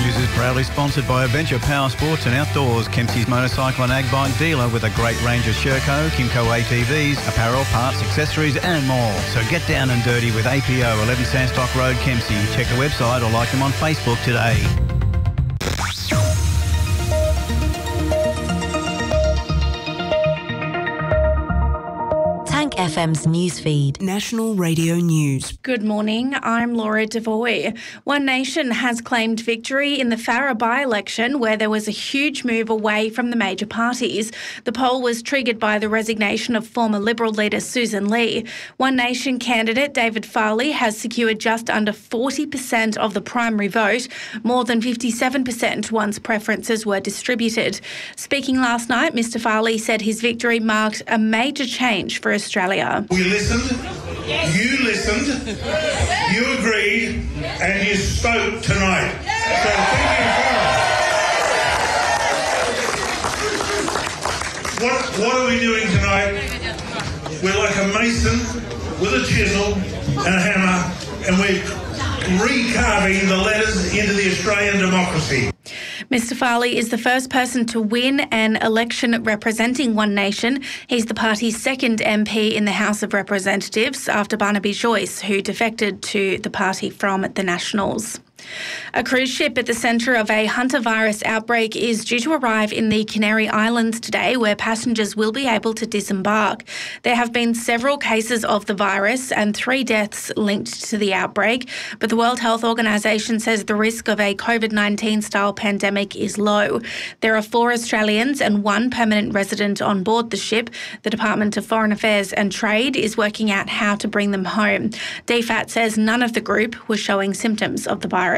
News is proudly sponsored by Adventure Power Sports and Outdoors, Kempsey's motorcycle and ag bike dealer with a great range of Sherco, Kimco ATVs, apparel, parts, accessories and more. So get down and dirty with APO, 11 Sandstock Road, Kempsey. Check the website or like them on Facebook today. FM's newsfeed. National Radio News. Good morning, I'm Laura Devoy. One Nation has claimed victory in the Farrer by-election where there was a huge move away from the major parties. The poll was triggered by the resignation of former Liberal leader Susan Lee. One Nation candidate David Farley has secured just under 40% of the primary vote, more than 57% once preferences were distributed. Speaking last night, Mr Farley said his victory marked a major change for Australia. We listened, you listened, you agreed, and you spoke tonight. So thank you. What are we doing tonight? We're like a mason with a chisel and a hammer, and we're recarving the letters into the Australian democracy. Mr Farley is the first person to win an election representing One Nation. He's the party's second MP in the House of Representatives after Barnaby Joyce, who defected to the party from the Nationals. A cruise ship at the centre of a hantavirus outbreak is due to arrive in the Canary Islands today, where passengers will be able to disembark. There have been several cases of the virus and 3 deaths linked to the outbreak, but the World Health Organisation says the risk of a COVID-19 style pandemic is low. There are 4 Australians and 1 permanent resident on board the ship. The Department of Foreign Affairs and Trade is working out how to bring them home. DFAT says none of the group was showing symptoms of the virus.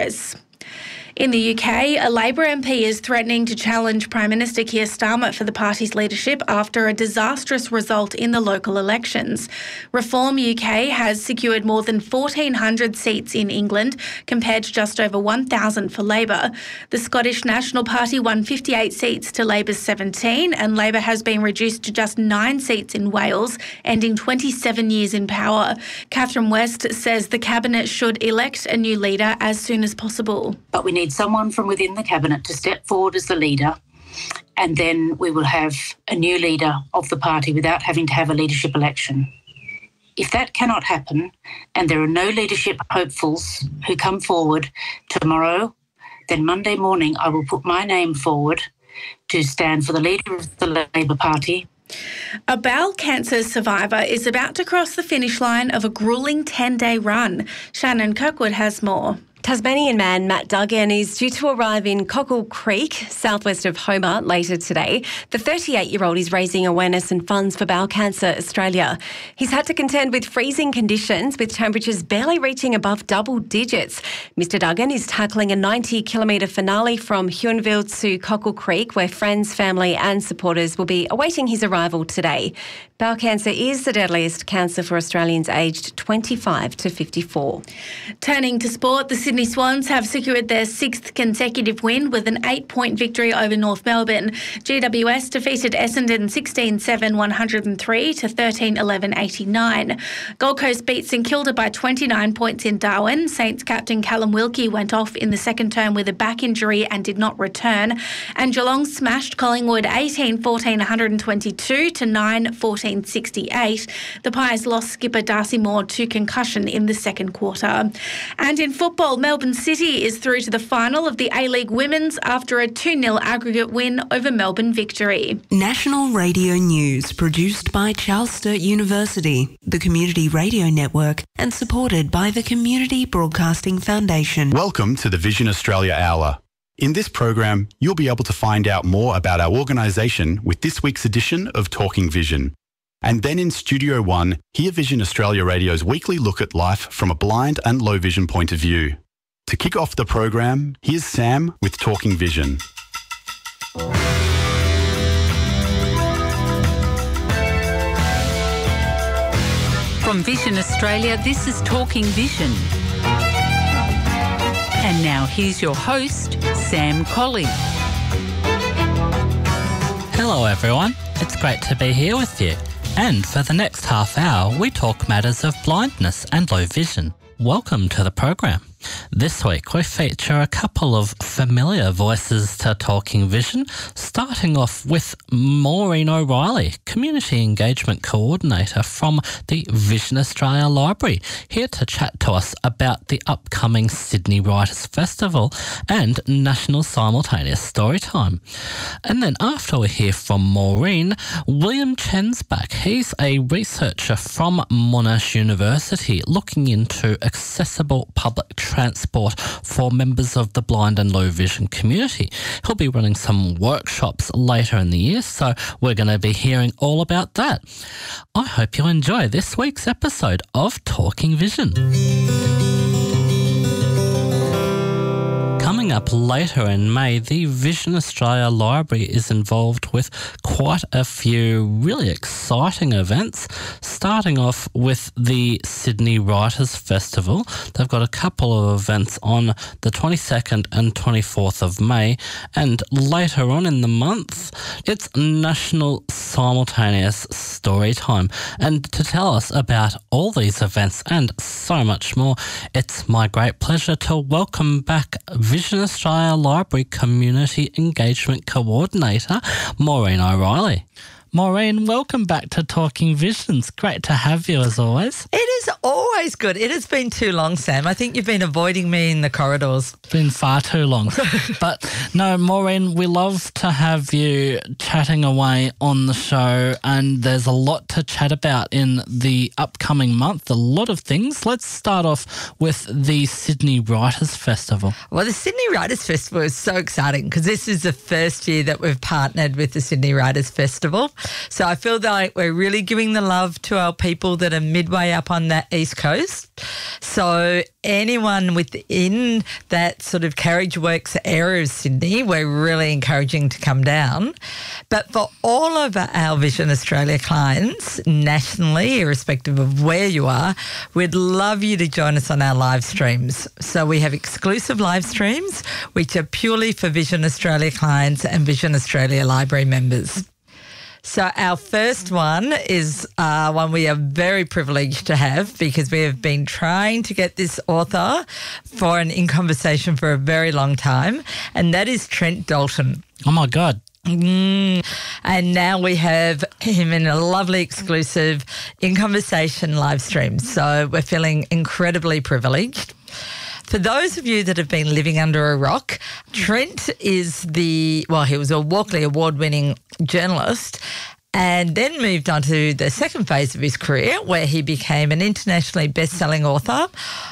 In the UK, a Labor MP is threatening to challenge Prime Minister Keir Starmer for the party's leadership after a disastrous result in the local elections. Reform UK has secured more than 1,400 seats in England, compared to just over 1,000 for Labor. The Scottish National Party won 58 seats to Labor's 17, and Labor has been reduced to just 9 seats in Wales, ending 27 years in power. Catherine West says the Cabinet should elect a new leader as soon as possible. But we need someone from within the Cabinet to step forward as the leader, and then we will have a new leader of the party without having to have a leadership election. If that cannot happen and there are no leadership hopefuls who come forward tomorrow, then Monday morning I will put my name forward to stand for the leader of the Labor Party. A bowel cancer survivor is about to cross the finish line of a gruelling 10-day run. Shannon Kirkwood has more. Tasmanian man Matt Duggan is due to arrive in Cockle Creek, southwest of Hobart, later today. The 38-year-old is raising awareness and funds for Bowel Cancer Australia. He's had to contend with freezing conditions, with temperatures barely reaching above double digits. Mr Duggan is tackling a 90-kilometre finale from Huonville to Cockle Creek, where friends, family and supporters will be awaiting his arrival today. Bowel cancer is the deadliest cancer for Australians aged 25 to 54. Turning to sport, the Sydney Swans have secured their 6th consecutive win with an 8-point victory over North Melbourne. GWS defeated Essendon 16-7 103 to 13-11 89. Gold Coast beat St Kilda by 29 points in Darwin. Saints captain Callum Wilkie went off in the second term with a back injury and did not return. And Geelong smashed Collingwood 18-14 122 to 9-14 68. The Pies lost skipper Darcy Moore to concussion in the second quarter. And in football, Melbourne City is through to the final of the A-League Women's after a 2-0 aggregate win over Melbourne Victory. National Radio News, produced by Charles Sturt University, the Community Radio Network, and supported by the Community Broadcasting Foundation. Welcome to the Vision Australia Hour. In this program, you'll be able to find out more about our organisation with this week's edition of Talking Vision. And then in Studio One, hear Vision Australia Radio's weekly look at life from a blind and low vision point of view. To kick off the program, here's Sam with Talking Vision. From Vision Australia, this is Talking Vision. And now here's your host, Sam Colley. Hello everyone, it's great to be here with you. And for the next half hour, we talk matters of blindness and low vision. Welcome to the program. This week we feature a couple of familiar voices to Talking Vision, starting off with Maureen O'Reilly, Community Engagement Coordinator from the Vision Australia Library, here to chat to us about the upcoming Sydney Writers' Festival and National Simultaneous Storytime. And then after we hear from Maureen, William Chen's back. He's a researcher from Monash University looking into accessible public transport for members of the blind and low vision community. He'll be running some workshops later in the year, so we're going to be hearing all about that. I hope you enjoy this week's episode of Talking Vision. Coming up later in May, the Vision Australia Library is involved with quite a few really exciting events, starting off with the Sydney Writers' Festival. They've got a couple of events on the 22nd and 24th of May, and later on in the month, it's National Simultaneous Storytime. And to tell us about all these events and so much more, it's my great pleasure to welcome back Vision Australia Library Community Engagement Coordinator, Maureen O'Reilly. Maureen, welcome back to Talking Visions. Great to have you as always. It is always good. It has been too long, Sam. I think you've been avoiding me in the corridors. It's been far too long. But no, Maureen, we love to have you chatting away on the show, and there's a lot to chat about in the upcoming month, a lot of things. Let's start off with the Sydney Writers' Festival. Well, the Sydney Writers' Festival is so exciting because this is the first year that we've partnered with the Sydney Writers' Festival. So I feel like we're really giving the love to our people that are midway up on that East Coast. So anyone within that sort of Carriage Works area of Sydney, we're really encouraging to come down. But for all of our Vision Australia clients nationally, irrespective of where you are, we'd love you to join us on our live streams. So we have exclusive live streams, which are purely for Vision Australia clients and Vision Australia Library members. So our first one is one we are very privileged to have because we have been trying to get this author for an In Conversation for a very long time, and that is Trent Dalton. Oh, my God. And now we have him in a lovely exclusive In Conversation live stream. So we're feeling incredibly privileged. For those of you that have been living under a rock, Trent is he was a Walkley Award-winning journalist and then moved on to the second phase of his career where he became an internationally best-selling author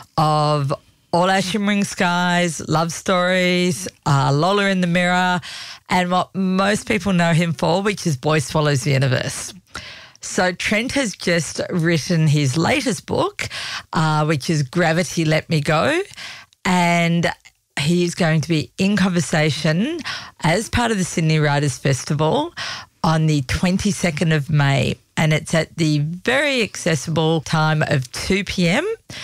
of All Our Shimmering Skies, Love Stories, Lola in the Mirror, and what most people know him for, which is Boy Swallows the Universe. So Trent has just written his latest book, which is Gravity Let Me Go, and he's going to be in conversation as part of the Sydney Writers' Festival on the 22nd of May. And it's at the very accessible time of 2 p.m.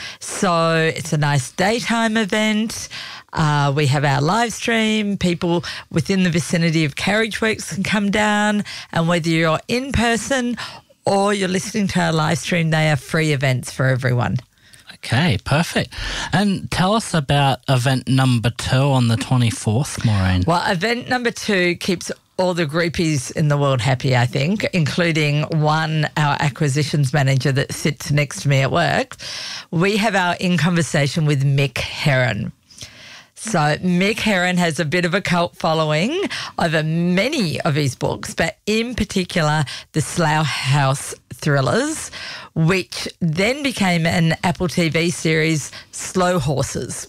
So it's a nice daytime event. We have our live stream. People within the vicinity of Carriage Works can come down, and whether you're in person or you're listening to our live stream, they are free events for everyone. Okay, perfect. And tell us about event number 2 on the 24th, Maureen. Well, event number 2 keeps all the groupies in the world happy, I think, including our acquisitions manager that sits next to me at work. We have our In Conversation with Mick Herron. So Mick Herron has a bit of a cult following over many of his books, but in particular the Slough House thrillers, which then became an Apple TV series, Slow Horses.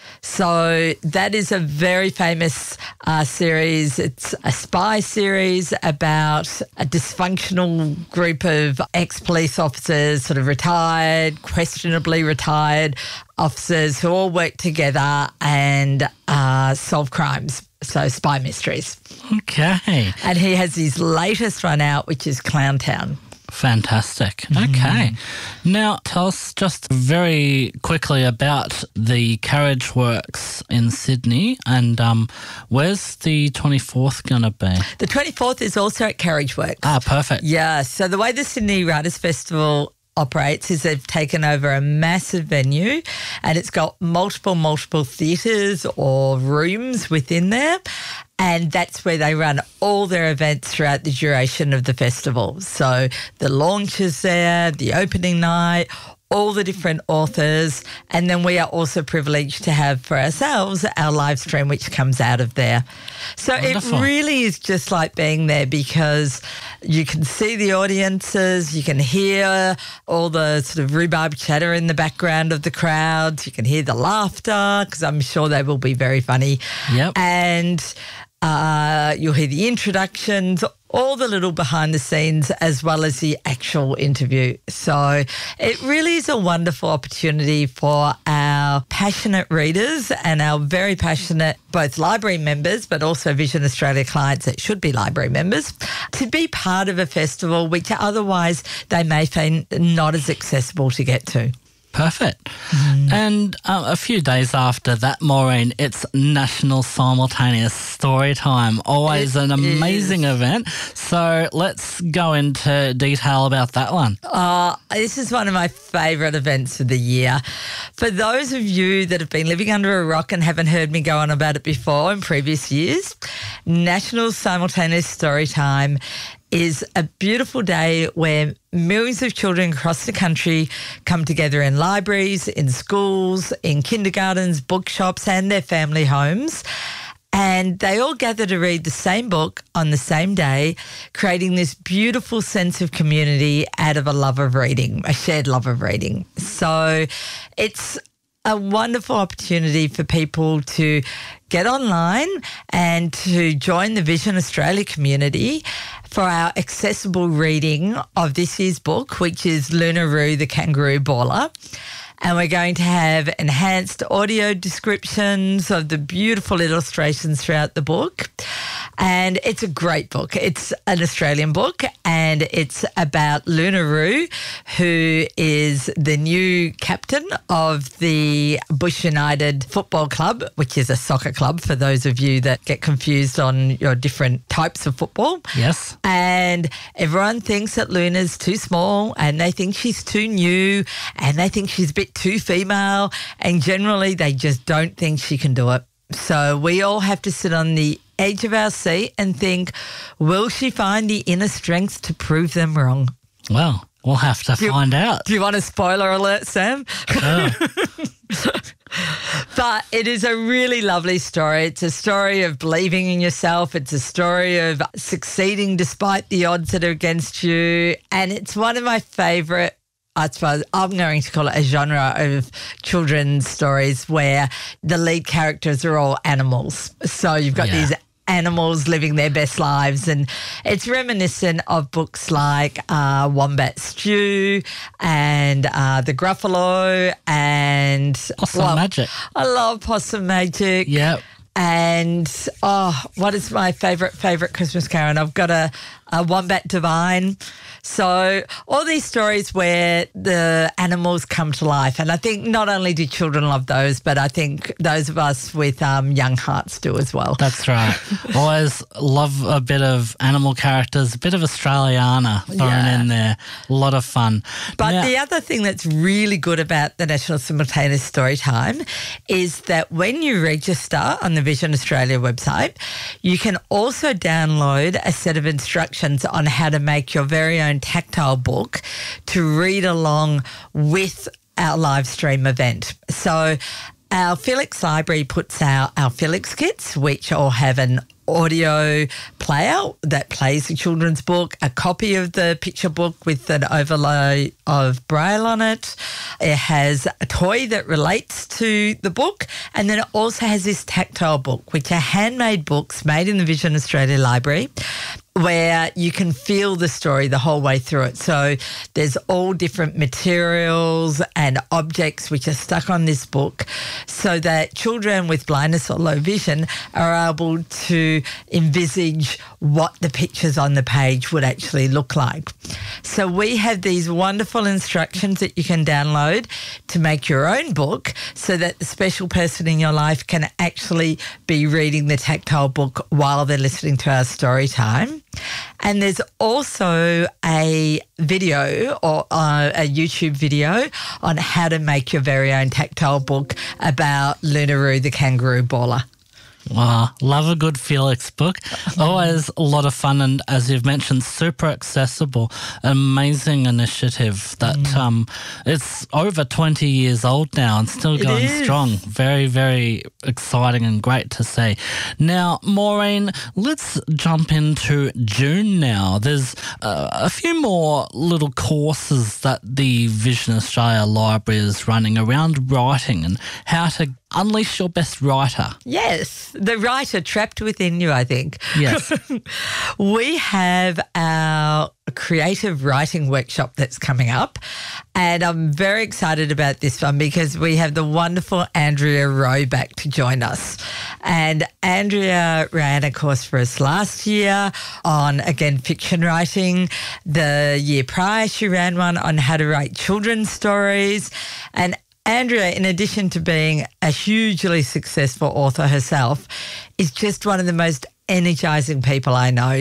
So that is a very famous series. It's a spy series about a dysfunctional group of ex-police officers, sort of retired, questionably retired officers who all work together and solve crimes. So spy mysteries. Okay. And he has his latest one out, which is Clowntown. Fantastic. Okay. Now, tell us just very quickly about the Carriage Works in Sydney, and where's the 24th going to be? The 24th is also at Carriage Works. Ah, perfect. Yeah. So the way the Sydney Writers' Festival operates is they've taken over a massive venue and it's got multiple theatres or rooms within there. And that's where they run all their events throughout the duration of the festival. So the launch is there, the opening night, all the different authors, and then we are also privileged to have for ourselves our live stream which comes out of there. So Wonderful. It really is just like being there because you can see the audiences, you can hear all the sort of rhubarb chatter in the background of the crowds, you can hear the laughter because I'm sure they will be very funny. Yep. And you'll hear the introductions, all the little behind the scenes as well as the actual interview. So it really is a wonderful opportunity for our passionate readers and our very passionate both library members but also Vision Australia clients that should be library members to be part of a festival which otherwise they may find not as accessible to get to. Perfect. And a few days after that, Maureen, it's National Simultaneous Storytime. Always an amazing event. So let's go into detail about that one. This is one of my favourite events of the year. For those of you that have been living under a rock and haven't heard me go on about it before in previous years, National Simultaneous Storytime is a beautiful day where millions of children across the country come together in libraries, in schools, in kindergartens, bookshops and their family homes. And they all gather to read the same book on the same day, creating this beautiful sense of community out of a love of reading, a shared love of reading. So it's a wonderful opportunity for people to get online and to join the Vision Australia community for our accessible reading of this year's book, which is Lunaroo, the Kangaroo Baller. And we're going to have enhanced audio descriptions of the beautiful illustrations throughout the book. And it's a great book. It's an Australian book and it's about Lunaroo, who is the new captain of the Bush United Football Club, which is a soccer club for those of you that get confused on your different types of football. Yes. And everyone thinks that Luna's too small and they think she's too new and they think she's a bit too female and generally they just don't think she can do it. So we all have to sit on the edge of our seat and think, will she find the inner strength to prove them wrong? Well, we'll have to find out. Do you want a spoiler alert, Sam? Sure. But it is a really lovely story. It's a story of believing in yourself. It's a story of succeeding despite the odds that are against you. And it's one of my favourite, I suppose I'm going to call it a genre of children's stories where the lead characters are all animals. So you've got these animals living their best lives and it's reminiscent of books like Wombat Stew and The Gruffalo and Possum Magic. I love Possum Magic. Yep. And, what is my favourite Christmas carol? And I've got a Wombat Divine. So all these stories where the animals come to life. And I think not only do children love those, but I think those of us with young hearts do as well. That's right. Always love a bit of animal characters, a bit of Australiana thrown in there. A lot of fun. But the other thing that's really good about the National Simultaneous Storytime is that when you register on the Vision Australia website, you can also download a set of instructions on how to make your very own tactile book to read along with our live stream event. So our Felix Library puts out our Felix kits, which all have an audio player that plays the children's book, a copy of the picture book with an overlay of Braille on it. It has a toy that relates to the book, and then it also has this tactile book, which are handmade books made in the Vision Australia Library, where you can feel the story the whole way through it. So there's all different materials and objects which are stuck on this book so that children with blindness or low vision are able to envisage what the pictures on the page would actually look like. So we have these wonderful instructions that you can download to make your own book so that the special person in your life can actually be reading the tactile book while they're listening to our story time. And there's also a video or a YouTube video on how to make your very own tactile book about Lunaroo, the kangaroo baller. Wow, love a good Felix book. Always a lot of fun, and as you've mentioned, super accessible. Amazing initiative that it's over 20 years old now and still going strong. Very, very exciting and great to see. Now, Maureen, let's jump into June now. There's a few more little courses that the Vision Australia Library is running around writing and how to unleash your best writer. Yes, the writer trapped within you, I think. Yes. We have our creative writing workshop that's coming up, and I'm very excited about this one because we have the wonderful Andrea Rowe back to join us. And Andrea ran a course for us last year on, again, fiction writing. The year prior, she ran one on how to write children's stories. And Andrea, in addition to being a hugely successful author herself, is just one of the most energising people I know.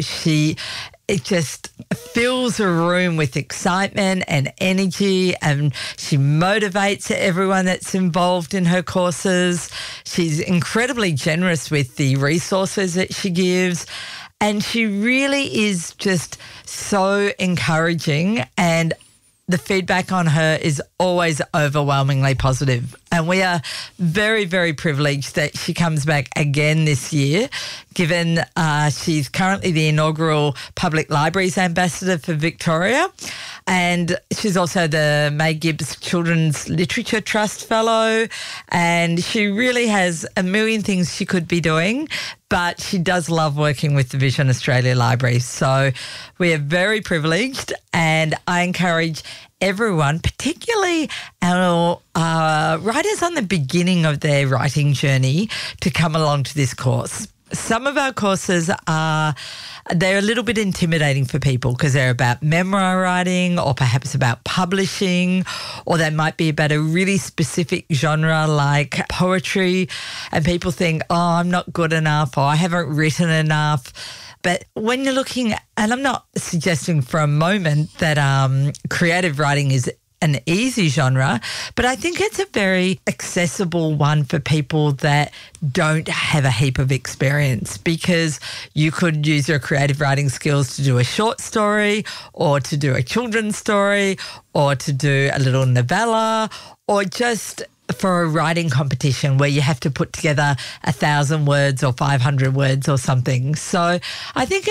It just fills a room with excitement and energy, and she motivates everyone that's involved in her courses. She's incredibly generous with the resources that she gives, and she really is just so encouraging, and the feedback on her is always overwhelmingly positive. And we are very, very privileged that she comes back again this year, given she's currently the inaugural Public Libraries Ambassador for Victoria. And she's also the May Gibbs Children's Literature Trust Fellow. And she really has a million things she could be doing, but she does love working with the Vision Australia Library. So we are very privileged, and I encourage everyone, particularly our writers on the beginning of their writing journey, to come along to this course. Some of our courses they're a little bit intimidating for people because they're about memoir writing or perhaps about publishing, or they might be about a really specific genre like poetry, and people think, oh, I'm not good enough, or I haven't written enough. But when you're looking, and I'm not suggesting for a moment that creative writing is an easy genre, but I think it's a very accessible one for people that don't have a heap of experience, because you could use your creative writing skills to do a short story, or to do a children's story, or to do a little novella, or just for a writing competition where you have to put together 1,000 words or 500 words or something. So I think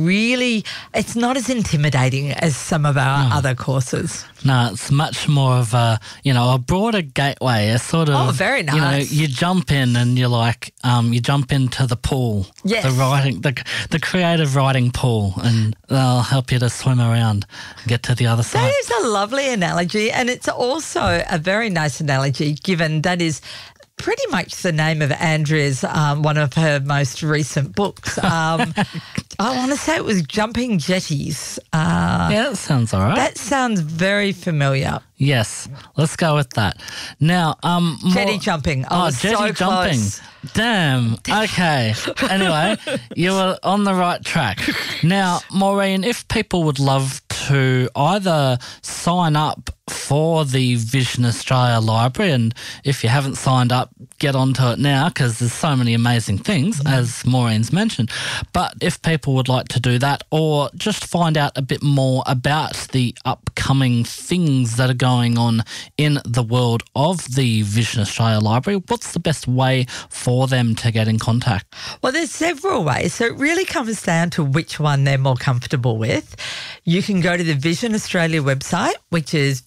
it's not as intimidating as some of our other courses. No, it's much more of a broader gateway, a sort of... Oh, very nice. You jump in and you're like, you jump into the pool. Yes. The creative writing pool, and they'll help you to swim around and get to the other side. That is a lovely analogy, and it's also a very nice analogy, given that is pretty much the name of Andrea's, one of her most recent books. I want to say it was Jumping Jetties. Yeah, that sounds all right. That sounds very familiar. Yes, let's go with that. Now, jetty jumping. Jetty so jumping. Close. Damn. Okay. Anyway, you were on the right track. Now, Maureen, if people would love to either sign up for the Vision Australia Library, and if you haven't signed up, get onto it now because there's so many amazing things, as Maureen's mentioned. But if people would like to do that, or just find out a bit more about the upcoming things that are going on in the world of the Vision Australia Library, what's the best way for them to get in contact? Well, there's several ways. So it really comes down to which one they're more comfortable with. You can go to the Vision Australia website, which is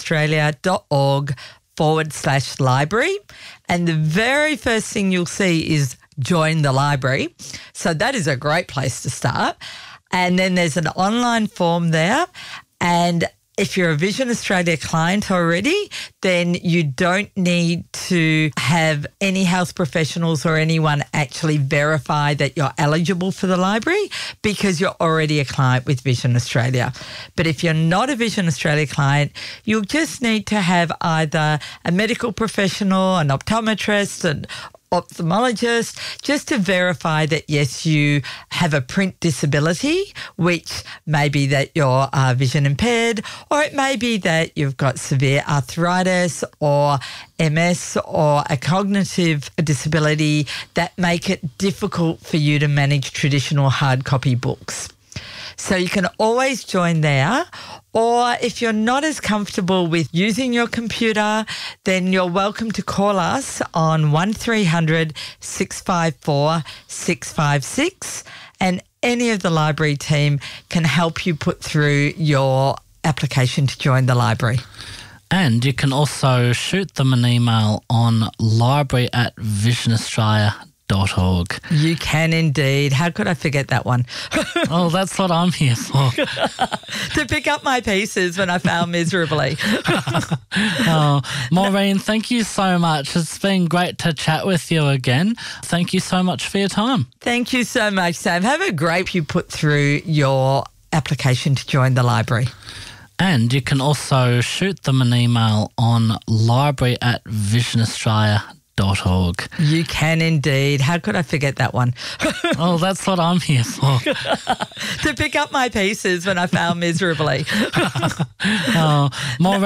visionaustralia.org/library. And the very first thing you'll see is join the library. So that is a great place to start. And then there's an online form there. And if you're a Vision Australia client already, then you don't need to have any health professionals or anyone actually verify that you're eligible for the library, because you're already a client with Vision Australia. But if you're not a Vision Australia client, you'll just need to have either a medical professional, an optometrist, ophthalmologist, just to verify that, yes, you have a print disability, which may be that you're vision impaired, or it may be that you've got severe arthritis or MS or a cognitive disability that make it difficult for you to manage traditional hard copy books. So you can always join there. Or if you're not as comfortable with using your computer, then you're welcome to call us on 1300 654 656, and any of the library team can help you put through your application to join the library. And you can also shoot them an email on library@visionaustralia.org. You can indeed. How could I forget that one? Oh, that's what I'm here for. To pick up my pieces when I fail miserably. Oh, Maureen, thank you so much. It's been great to chat with you again. Thank you so much for your time. Thank you so much, Sam. Have a great you put through your application to join the library. And you can also shoot them an email on library@visionaustralia.org. You can indeed. How could I forget that one? Oh, that's what I'm here for. To pick up my pieces when I fail miserably. Oh, Maureen.